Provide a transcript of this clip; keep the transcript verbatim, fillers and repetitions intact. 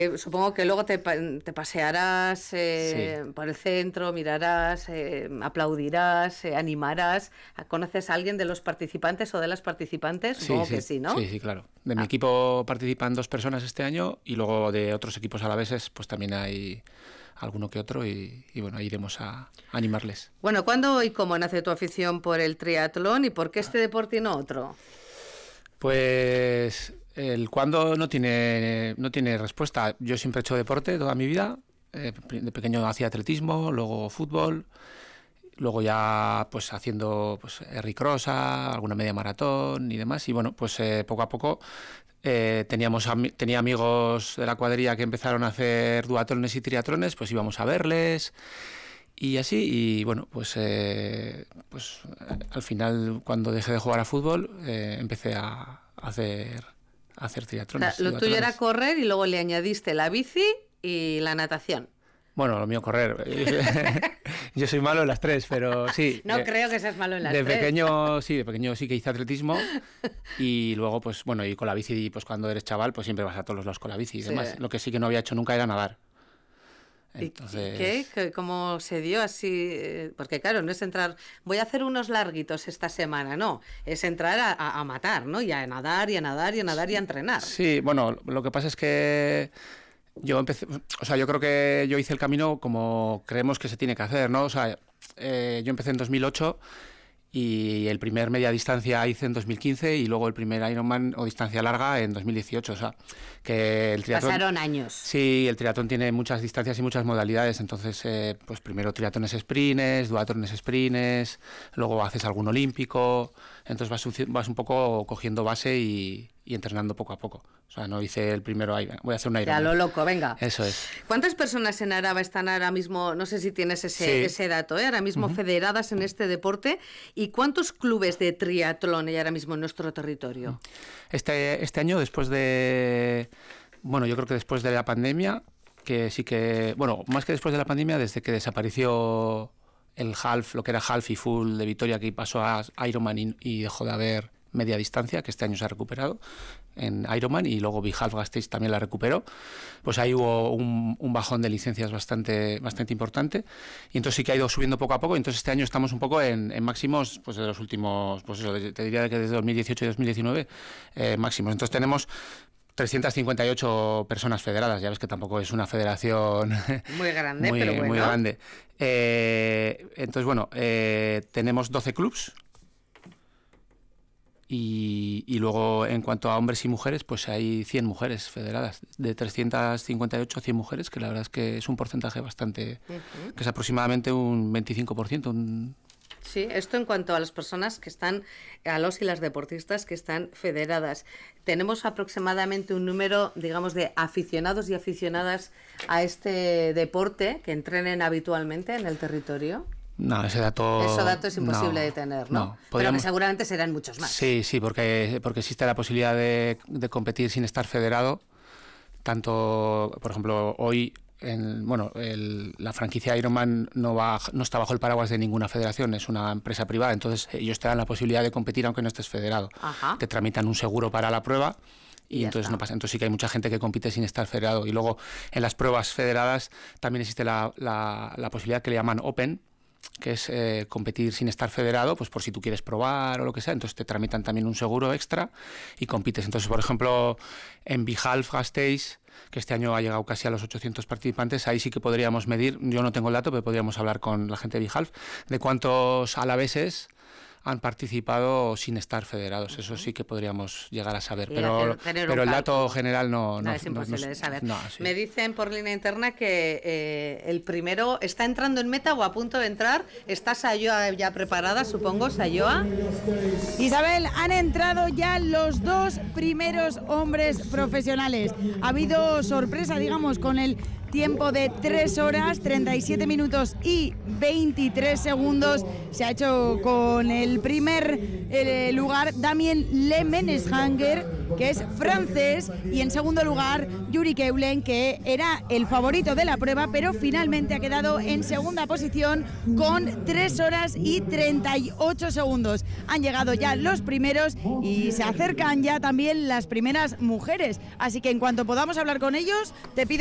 Eh, supongo que luego te, te pasearás eh, sí. por el centro, mirarás, eh, aplaudirás, eh, animarás. ¿Conoces a alguien de los participantes o de las participantes? Supongo sí, sí, que sí, ¿no? Sí, sí, claro. De ah. mi equipo participan dos personas este año y luego de otros equipos alaveses pues también hay alguno que otro y, y bueno, iremos a, a animarles. Bueno, ¿cuándo y cómo nace tu afición por el triatlón y por qué este deporte y no otro? Pues el cuándo no tiene, no tiene respuesta. Yo siempre he hecho deporte toda mi vida. Eh, de pequeño hacía atletismo, luego fútbol, luego ya pues haciendo pues ricrosa, alguna media maratón y demás. Y bueno, pues eh, poco a poco eh, teníamos tenía amigos de la cuadrilla que empezaron a hacer duatlones y triatlones, pues íbamos a verles. Y así, y bueno, pues, eh, pues al final, cuando dejé de jugar a fútbol, eh, empecé a hacer, a hacer triatlones. O sea, lo tuyo era correr y luego le añadiste la bici y la natación. Bueno, lo mío correr. Yo soy malo en las tres, pero sí. No eh, creo que seas malo en las de tres. Pequeño, sí, de pequeño sí que hice atletismo y luego, pues bueno, y con la bici, pues cuando eres chaval, pues siempre vas a todos lados con la bici y demás. Sí. Lo que sí que no había hecho nunca era nadar. Entonces... ¿Y qué? ¿Cómo se dio así? Porque claro, no es entrar, voy a hacer unos larguitos esta semana, no, es entrar a, a, a matar, ¿no? Y a nadar, y a nadar, y a nadar, y a entrenar. Sí, bueno, lo que pasa es que yo empecé, o sea, yo creo que yo hice el camino como creemos que se tiene que hacer, ¿no? O sea, eh, yo empecé en dos mil ocho y el primer media distancia hice en dos mil quince y luego el primer Ironman o distancia larga en dos mil dieciocho, o sea, que el triatlón... Pasaron años. Sí, el triatlón tiene muchas distancias y muchas modalidades, entonces, eh, pues primero triatlones sprints, duatrones sprints, luego haces algún olímpico, entonces vas, vas un poco cogiendo base y, y entrenando poco a poco. O sea, no hice el primero, voy a hacer un Ironman. Ya lo loco, venga. Eso es. ¿Cuántas personas en Araba están ahora mismo, no sé si tienes ese, sí. ese dato, ¿eh? ahora mismo uh-huh. federadas en este deporte? ¿Y cuántos clubes de triatlón hay ahora mismo en nuestro territorio? Este, este año, después de, bueno, yo creo que después de la pandemia, que sí que, bueno, más que después de la pandemia, desde que desapareció el half, lo que era half y full de Vitoria, que pasó a Ironman y, y dejó de haber media distancia, que este año se ha recuperado en Ironman, y luego Bihalf Gasteiz también la recuperó, pues ahí hubo un, un bajón de licencias bastante bastante importante, y entonces sí que ha ido subiendo poco a poco, entonces este año estamos un poco en, en máximos pues de los últimos, pues eso, te diría que desde dos mil dieciocho y dos mil diecinueve eh, máximos, entonces tenemos trescientas cincuenta y ocho personas federadas, ya ves que tampoco es una federación muy grande, muy, pero bueno. muy grande. Eh, entonces, bueno, eh, tenemos doce clubs. Y, y luego, en cuanto a hombres y mujeres, pues hay cien mujeres federadas, de trescientas cincuenta y ocho a cien mujeres, que la verdad es que es un porcentaje bastante, uh-huh. que es aproximadamente un veinticinco por ciento. Un... Sí, esto en cuanto a las personas que están, a los y las deportistas que están federadas. Tenemos aproximadamente un número, digamos, de aficionados y aficionadas a este deporte que entrenen habitualmente en el territorio. No, ese dato... Ese dato es imposible no, de tener, ¿no? no pero que seguramente serán muchos más. Sí, sí, porque, porque existe la posibilidad de, de competir sin estar federado. Tanto, por ejemplo, hoy, en, bueno, el, la franquicia Ironman no, va, no está bajo el paraguas de ninguna federación, es una empresa privada, entonces ellos te dan la posibilidad de competir aunque no estés federado. Ajá. Te tramitan un seguro para la prueba. Y, y entonces está. no pasa. Entonces sí que hay mucha gente que compite sin estar federado. Y luego en las pruebas federadas también existe la, la, la posibilidad que le llaman Open, que es eh, competir sin estar federado, pues por si tú quieres probar o lo que sea, entonces te tramitan también un seguro extra y compites. Entonces, por ejemplo, en Bihalf Gasteiz, que este año ha llegado casi a los ochocientos participantes, ahí sí que podríamos medir, yo no tengo el dato, pero podríamos hablar con la gente de Bihalf, de cuántos alaveses han participado sin estar federados. Eso sí que podríamos llegar a saber, pero, pero el dato general no, no, no es imposible no, no, de saber. No, sí. Me dicen por línea interna que eh, el primero está entrando en meta o a punto de entrar. ¿Está Sayoa ya preparada, supongo, Sayoa? Isabel, han entrado ya los dos primeros hombres profesionales. Ha habido sorpresa, digamos, con el tiempo de tres horas, treinta y siete minutos y veintitrés segundos. Se ha hecho con el primer eh, lugar Damien Lemenshanger que es francés, y en segundo lugar Yuri Keulen, que era el favorito de la prueba, pero finalmente ha quedado en segunda posición con tres horas y treinta y ocho segundos. Han llegado ya los primeros y se acercan ya también las primeras mujeres, así que en cuanto podamos hablar con ellos, te pido